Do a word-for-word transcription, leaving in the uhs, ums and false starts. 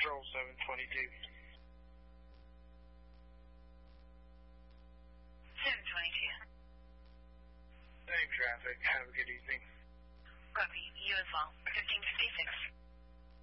Control seven twenty-two. seven twenty-two. Same traffic. Have a good evening. Copy. You as well.